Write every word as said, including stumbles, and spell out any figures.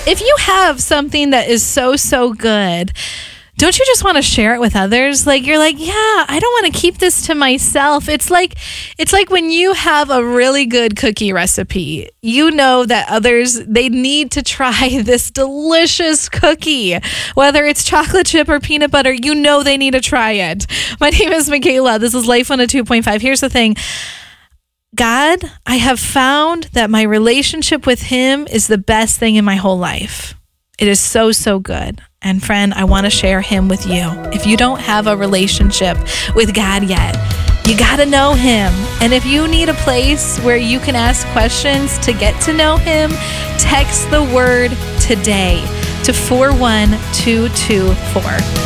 if you have something that is so, so good, don't you just want to share it with others? Like, you're like, yeah, I don't want to keep this to myself. It's like, it's like when you have a really good cookie recipe, you know that others, they need to try this delicious cookie, whether it's chocolate chip or peanut butter, you know they need to try it. My name is Michaela. This is Life one oh two point five. Here's the thing. God, I have found that my relationship with him is the best thing in my whole life. It is so, so good. And friend, I want to share him with you. If you don't have a relationship with God yet, you got to know him. And if you need a place where you can ask questions to get to know him, text the word today to four one two two four.